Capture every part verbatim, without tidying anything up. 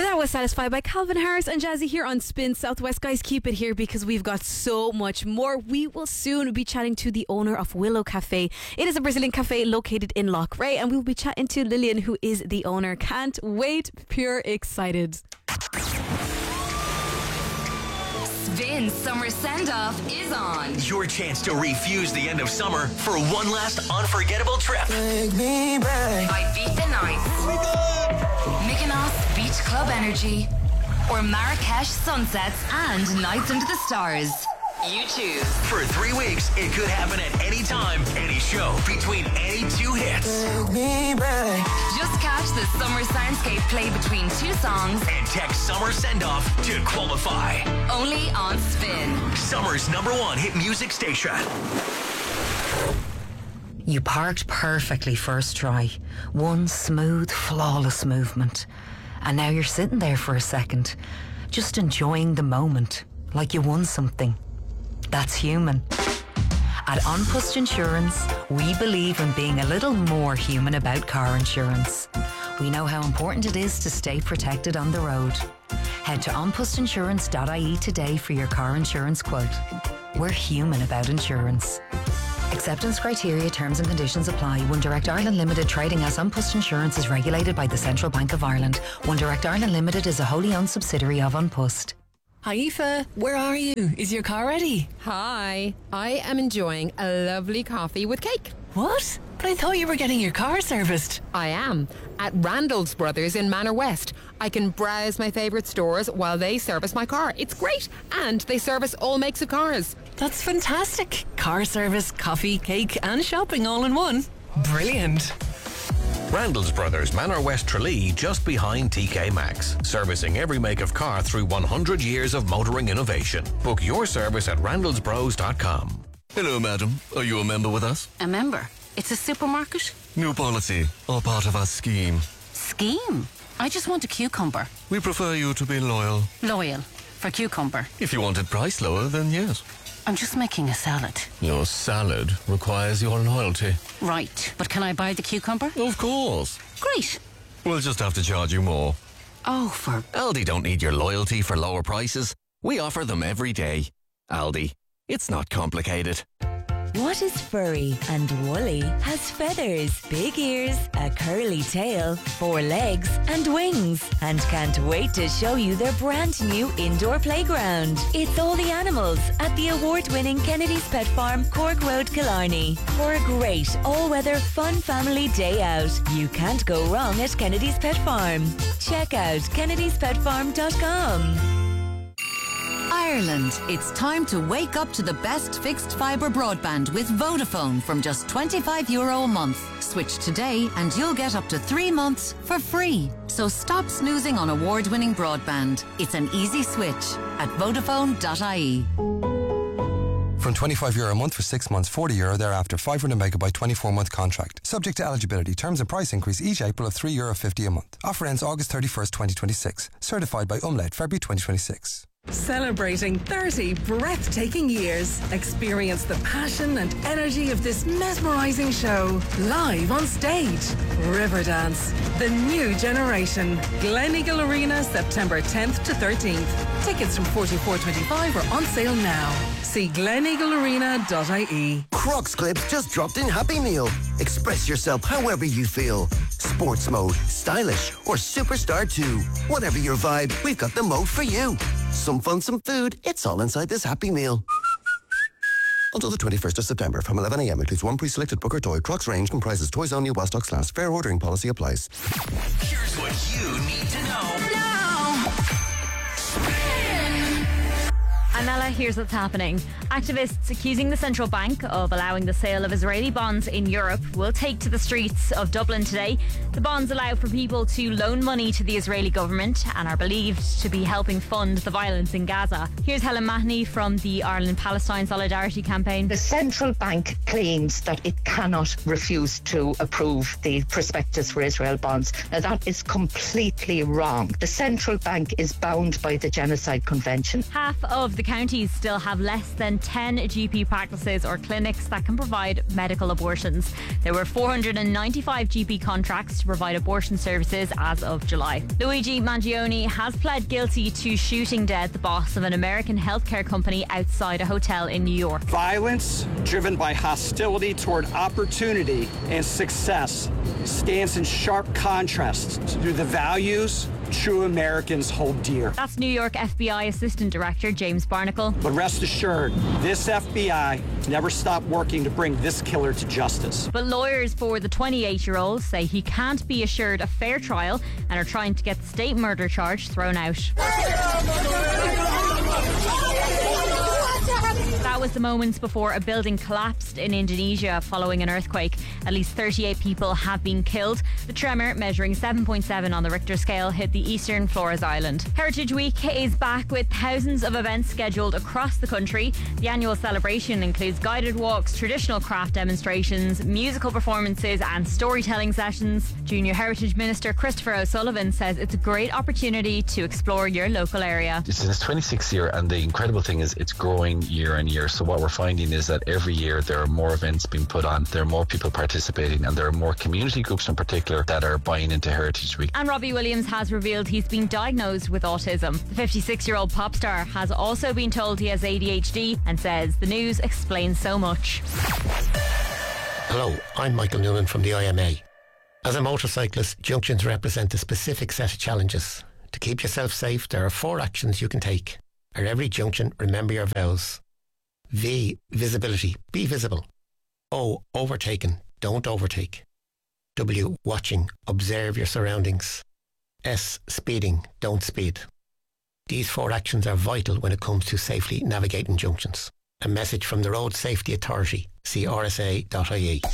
That was Satisfied by Calvin Harris and Jazzy here on Spin Southwest. Guys, keep it here because we've got so much more. We will soon be chatting to the owner of Willow Cafe. It is a Brazilian cafe located in Loughrea, and we will be chatting to Lillian, who is the owner. Can't wait. Pure excited. Spin Summer Send-Off is on. Your chance to refuse the end of summer for one last unforgettable trip. Take me back. By Beat the Nights, Mykonos Beach Club Energy, or Marrakesh Sunsets and Nights Under the Stars. You choose. For three weeks, it could happen at any time, any show, between any two hits. Take me back. Just catch the summer soundscape play between two songs And text Summer Send-Off to qualify. only on Spin. Summer's number one hit music station. You parked perfectly first try. One smooth, flawless movement. And now you're sitting there for a second, just enjoying the moment, like you won something. That's human. At An Post Insurance, we believe in being a little more human about car insurance. We know how important it is to stay protected on the road. Head to an post insurance dot I E today for your car insurance quote. We're human about insurance. Acceptance criteria, terms and conditions apply. One Direct Ireland Limited, trading as An Post Insurance, is regulated by the Central Bank of Ireland. One Direct Ireland Limited is a wholly owned subsidiary of An Post. Hi Aoife, where are you? Is your car ready? Hi, I am enjoying a lovely coffee with cake. What? But I thought you were getting your car serviced. I am. At Randall's Brothers in Manor West. I can browse my favourite stores while they service my car. It's great. And they service all makes of cars. That's fantastic. Car service, coffee, cake and shopping all in one. Brilliant. Randall's Brothers, Manor West Tralee, just behind T K Maxx. Servicing every make of car through one hundred years of motoring innovation. Book your service at randalls bros dot com. Hello, madam. Are you a member with us? A member? It's a supermarket? New policy, all part of our scheme. Scheme? I just want a cucumber. We prefer you to be loyal. Loyal. For cucumber. If you wanted price lower, then yes. I'm just making a salad. Your salad requires your loyalty. Right. But can I buy the cucumber? Of course. Great. We'll just have to charge you more. Oh, for... Aldi don't need your loyalty for lower prices. We offer them every day. Aldi. It's not complicated. What is furry and woolly, has feathers, big ears, a curly tail, four legs and wings, and can't wait to show you their brand new indoor playground. It's All the Animals at the award-winning Kennedy's Pet Farm, Cork Road, Killarney. For a great all-weather fun family day out, you can't go wrong at Kennedy's Pet Farm. Check out kennedys pet farm dot com. Ireland. It's time to wake up to the best fixed fibre broadband with Vodafone from just twenty-five euro a month. Switch today and you'll get up to three months for free. So stop snoozing on award-winning broadband. It's an easy switch at vodafone dot I E. From twenty-five euro a month for six months, forty euro thereafter, five hundred megabyte twenty-four month contract. Subject to eligibility. Terms and price increase each April of three euro fifty a month. Offer ends August thirty-first, twenty twenty-six. Certified by Umlaut, February twenty twenty-six. Celebrating thirty breathtaking years. Experience the passion and energy of this mesmerising show. Live on stage. Riverdance. The new generation. Gleneagle Arena, September tenth to thirteenth. Tickets from forty-four twenty-five are on sale now. See gleneagle arena dot I E. Crocs clips just dropped in Happy Meal. Express yourself however you feel. Sports mode, stylish, or superstar too. Whatever your vibe, we've got the mode for you. Some fun, some food. It's all inside this Happy Meal. Until the twenty-first of September from eleven a m includes one pre-selected book or toy. Crocs range comprises toys only while stocks last. Fair ordering policy applies. Here's what you need to know. Now. Anela, here's what's happening. Activists accusing the central bank of allowing the sale of Israeli bonds in Europe will take to the streets of Dublin today. The bonds allow for people to loan money to the Israeli government and are believed to be helping fund the violence in Gaza. Here's Helen Mahoney from the Ireland-Palestine Solidarity Campaign. The central bank claims that it cannot refuse to approve the prospectus for Israel bonds. Now that is completely wrong. The central bank is bound by the Genocide Convention. Half of the counties still have less than ten G P practices or clinics that can provide medical abortions. There were four hundred ninety-five G P contracts to provide abortion services as of July. Luigi Mangione has pled guilty to shooting dead the boss of an American healthcare company outside a hotel in New York. Violence driven by hostility toward opportunity and success stands in sharp contrast to the values true Americans hold dear. That's New York F B I Assistant Director James Barnacle. But rest assured, this F B I never stopped working to bring this killer to justice. But lawyers for the twenty-eight-year-old say he can't be assured a fair trial and are trying to get the state murder charge thrown out. That was the moments before a building collapsed in Indonesia following an earthquake. At least thirty-eight people have been killed. The tremor, measuring seven point seven on the Richter scale, hit the eastern Flores Island. Heritage Week is back with thousands of events scheduled across the country. The annual celebration includes guided walks, traditional craft demonstrations, musical performances and storytelling sessions. Junior Heritage Minister Christopher O'Sullivan says it's a great opportunity to explore your local area. This is its twenty-sixth year, and the incredible thing is it's growing year on year. So what we're finding is that every year there are more events being put on, there are more people participating, and there are more community groups in particular that are buying into Heritage Week. And Robbie Williams has revealed he's been diagnosed with autism. The fifty-six-year-old pop star has also been told he has A D H D and says the news explains so much. Hello, I'm Michael Newman from the I M A. As a motorcyclist, junctions represent a specific set of challenges. To keep yourself safe, there are four actions you can take. At every junction, remember your vows. V, visibility, be visible. O, overtaken, don't overtake. W, watching, observe your surroundings. S, speeding, don't speed. These four actions are vital when it comes to safely navigating junctions. A message from the Road Safety Authority. See r s a dot i e.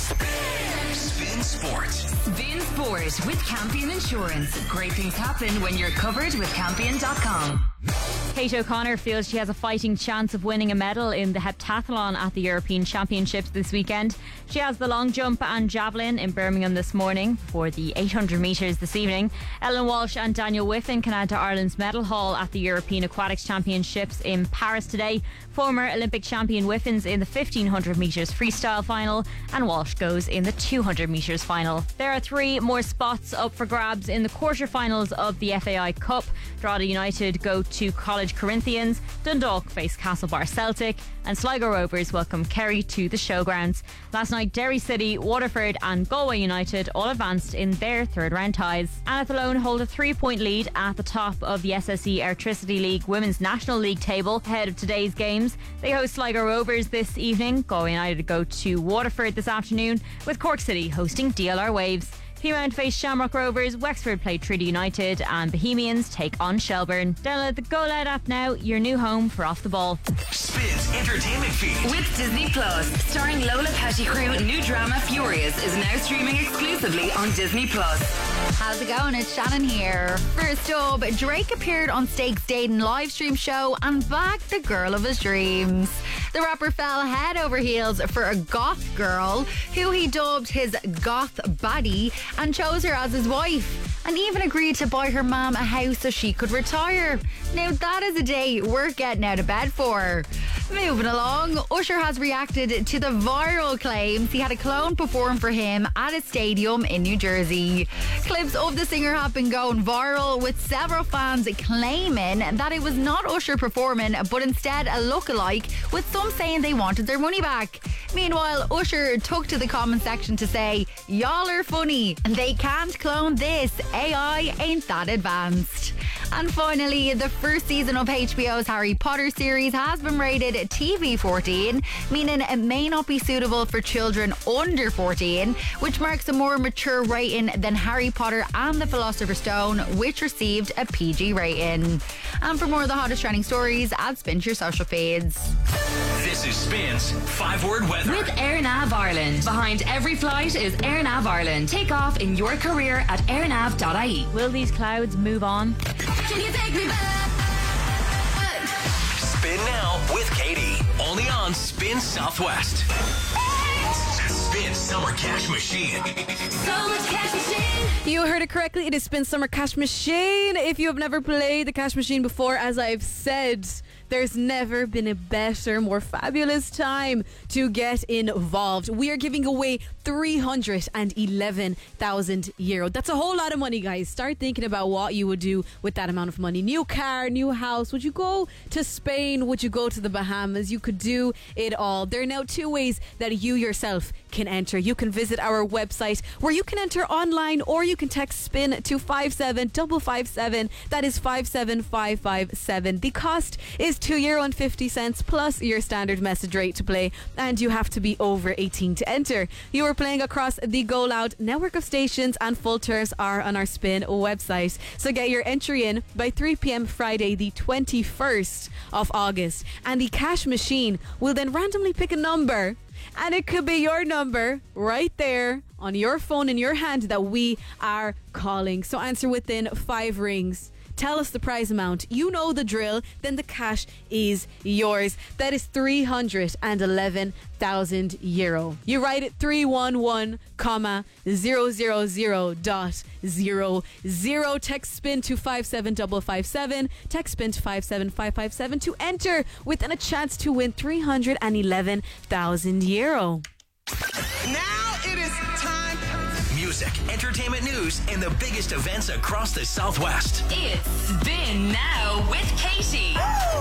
Spin Sport. Spin Sport with Campion Insurance. Great things happen when you're covered with Campion dot com. Kate O'Connor feels she has a fighting chance of winning a medal in the heptathlon at the European Championships this weekend. She has the long jump and javelin in Birmingham this morning for the eight hundred metres this evening. Ellen Walsh and Daniel Whiffen can add to Ireland's medal haul at the European Aquatics Championships in Paris today. Former Olympic champion Whiffen's in the fifteen hundred metres freestyle final, and Walsh goes in the two hundred metres final. There are three more spots up for grabs in the quarter-finals of the F A I Cup. Drogheda United go to College Corinthians, Dundalk face Castlebar Celtic, and Sligo Rovers welcome Kerry to the showgrounds. Last night, Derry City, Waterford and Galway United all advanced in their third round ties. Athlone hold a three-point lead at the top of the S S E Electricity League Women's National League table ahead of today's games. They host Sligo Rovers this evening. Galway United go to Waterford this afternoon, with Cork City hosting D L R Waves. Peamount face Shamrock Rovers, Wexford play Treaty United, and Bohemians take on Shelburne. Download the Go Loud app now, your new home for Off the Ball. Spins Entertainment Feed. With Disney Plus, starring Lola Pettigrew, new drama Furious is now streaming exclusively on Disney Plus. How's it going? It's Shannon here. First up, Drake appeared on Stakes Dating live stream show and bagged the girl of his dreams. The rapper fell head over heels for a goth girl who he dubbed his goth baddie and chose her as his wife, and even agreed to buy her mum a house so she could retire. Now that is a day worth getting out of bed for. Moving along, Usher has reacted to the viral claims he had a clone perform for him at a stadium in New Jersey. Clips of the singer have been going viral, with several fans claiming that it was not Usher performing but instead a lookalike, with some saying they wanted their money back. Meanwhile, Usher took to the comment section to say, "Y'all are funny, and they can't clone this. A I ain't that advanced." And finally, the first season of H B O's Harry Potter series has been rated T V fourteen, meaning it may not be suitable for children under fourteen, which marks a more mature rating than Harry Potter and the Philosopher's Stone, which received a P G rating. And for more of the hottest trending stories, add Spin to your social feeds. This is Spin's five-word weather. With AirNav Ireland. Behind every flight is AirNav Ireland. Take off in your career at airnav dot I E. Will these clouds move on? Can you take me back? Spin now with Katie. Only on Spin Southwest. Spin Summer Cash Machine. Summer Cash Machine. You heard it correctly. It is Spin Summer Cash Machine. If you have never played the Cash Machine before, as I've said, There's never been a better, more fabulous time to get involved. We are giving away three hundred eleven thousand euro. That's a whole lot of money, guys. Start thinking about what you would do with that amount of money. New car, new house. Would you go to Spain? Would you go to the Bahamas? You could do it all. There are now two ways that you yourself can enter. You can visit our website where you can enter online, or you can text SPIN to five seven five five seven. That is five seven five five seven. The cost is two euro and fifty cents plus your standard message rate to play, and you have to be over eighteen to enter. You are playing across the Go Loud network of stations, and full terms are on our SPIN website. So get your entry in by three p.m. Friday the twenty-first of August, and the cash machine will then randomly pick a number, and it could be your number right there on your phone in your hand that we are calling. So answer within five rings. Tell us the prize amount. You know the drill. Then the cash is yours. That is three hundred eleven thousand euro. You write it three one one, comma, zero zero zero dot zero zero. Text SPIN to five seven five five seven. Text SPIN to five seven five five seven to enter within a chance to win three hundred eleven thousand euro. Now it is time. Music, entertainment news, and the biggest events across the Southwest. It's Spin Now with Katie.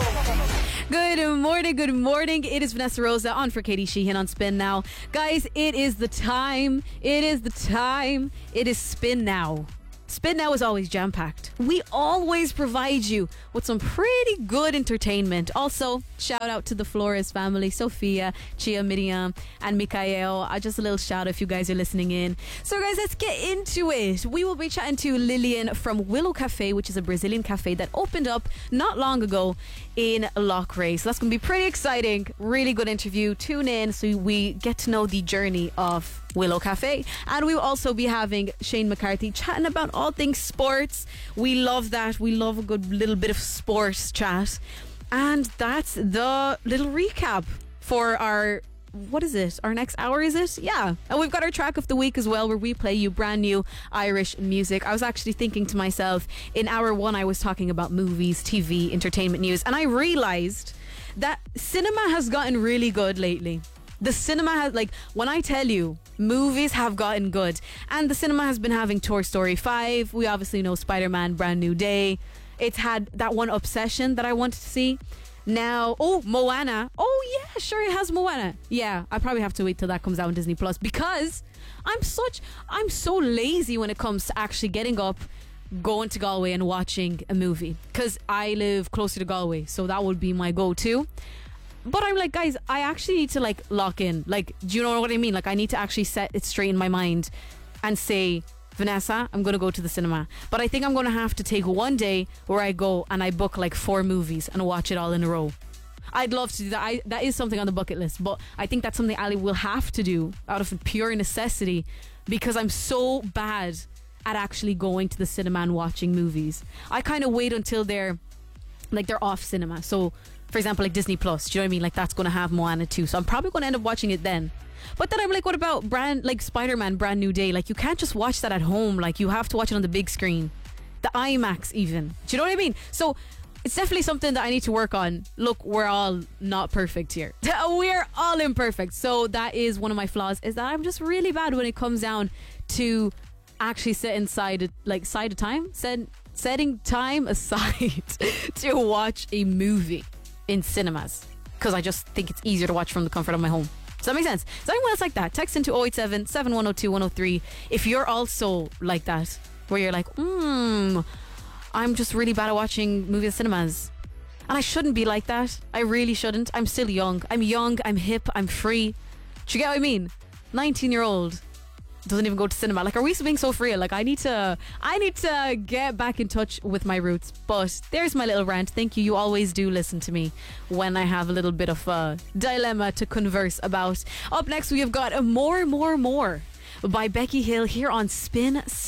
Good morning, good morning. It is Vanessa Rosa on for Katie Sheehan on Spin Now. Guys, it is the time. It is the time. It is Spin Now. Spin Now is always jam-packed. We always provide you with some pretty good entertainment. Also, shout out to the Flores family, Sophia, Chia, Miriam, and Mikael. Uh, just a little shout out if you guys are listening in. So guys, let's get into it. We will be chatting to Lillian from Willow Cafe, which is a Brazilian cafe that opened up not long ago in Loughrea. So that's going to be pretty exciting. Really good interview. Tune in so we get to know the journey of Willow Cafe. And we will also be having Shane McCarthy chatting about all things sports. We love that. We love a good little bit of sports chat. And that's the little recap for our, what is it? Our next hour, is it? Yeah. And we've got our track of the week as well, where we play you brand new Irish music. I was actually thinking to myself, in hour one, I was talking about movies, T V, entertainment news, and I realized that cinema has gotten really good lately. The cinema has, like, when I tell you, movies have gotten good. And the cinema has been having Toy Story five. We obviously know Spider-Man, Brand New Day. It's had that one Obsession that I wanted to see. Now, oh, Moana. Oh, yeah, sure, it has Moana. Yeah, I probably have to wait till that comes out on Disney Plus, because I'm such, I'm so lazy when it comes to actually getting up, going to Galway and watching a movie. Because I live closer to Galway, so that would be my go-to. But I'm like, guys, I actually need to, like, lock in. Like, do you know what I mean? Like, I need to actually set it straight in my mind and say, Vanessa, I'm going to go to the cinema. But I think I'm going to have to take one day where I go and I book, like, four movies and watch it all in a row. I'd love to do that. I, that is something on the bucket list. But I think that's something Ali will have to do out of pure necessity, because I'm so bad at actually going to the cinema and watching movies. I kind of wait until they're, like, they're off cinema. So, for example, like Disney Plus, do you know what I mean? Like, that's going to have Moana too, so I'm probably going to end up watching it then. But then I'm like, what about brand like Spider-Man Brand New Day? Like, you can't just watch that at home. Like, you have to watch it on the big screen, the IMAX even. Do you know what I mean? So it's definitely something that I need to work on. Look, we're all not perfect here. We're all imperfect. So that is one of my flaws, is that I'm just really bad when it comes down to actually setting aside, like, side of time, set, setting time aside to watch a movie in cinemas, because I just think it's easier to watch from the comfort of my home. Does that make sense? Is anyone else like that? Text into oh eight seven, seven one oh two, one oh three if you're also like that, where you're like, hmm, I'm just really bad at watching movies in cinemas. And I shouldn't be like that. I really shouldn't. I'm still young. I'm young, I'm hip, I'm free. Do you get what I mean? nineteen year old doesn't even go to cinema. Like, are we being so free? Like, I need to I need to get back in touch with my roots. But there's my little rant. Thank you. You always do listen to me when I have a little bit of a dilemma to converse about. Up next, we have got a More, More, More by Becky Hill here on Spin South.